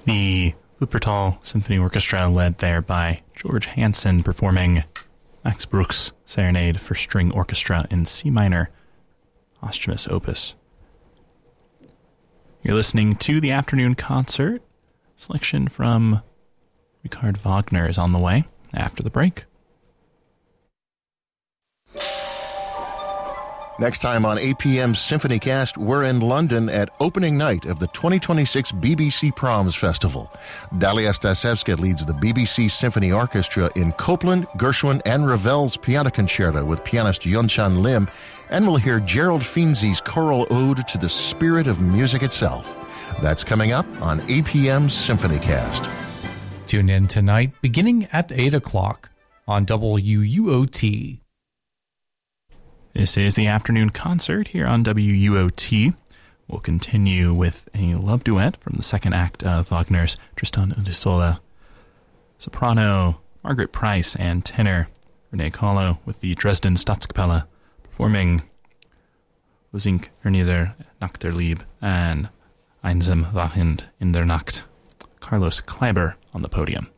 The Wuppertal Symphony Orchestra, led there by George Hansen, performing Max Bruch's Serenade for String Orchestra in C minor, posthumous opus. You're listening to the afternoon concert. Selection from Richard Wagner is on the way after the break. Next time on APM's SymphonyCast, we're in London at opening night of the 2026 BBC Proms Festival. Dalia Stasevska leads the BBC Symphony Orchestra in Copland, Gershwin, and Ravel's Piano Concerto with pianist Yunchan Lim, and we'll hear Gerald Finzi's choral ode to the spirit of music itself. That's coming up on APM's SymphonyCast. Tune in tonight, beginning at 8 o'clock on WUOT. This is the afternoon concert here on WUOT. We'll continue with a love duet from the second act of Wagner's Tristan und Isolde. Soprano Margaret Price and tenor René Kahlo with the Dresden Staatskapelle performing Wo singt nieder nach der Liebe and Einsam wachend in der Nacht. Carlos Kleiber on the podium.